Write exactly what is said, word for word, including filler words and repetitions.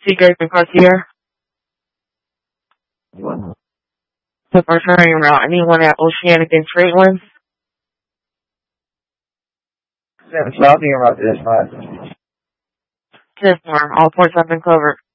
Seagrape and Cartier. The first turning around. Anyone at Oceanic and Tradelands? seven twelve being routed as five. Yes, sir. All ports have been covered.